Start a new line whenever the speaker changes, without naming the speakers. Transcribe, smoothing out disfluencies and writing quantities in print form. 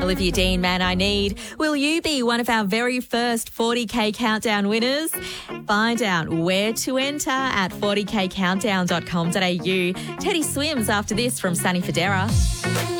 Olivia Dean, Man I Need. Will you be one of our very first 40K Countdown winners? Find out where to enter at 40kcountdown.com.au. Teddy Swims after this from Sunny Federa.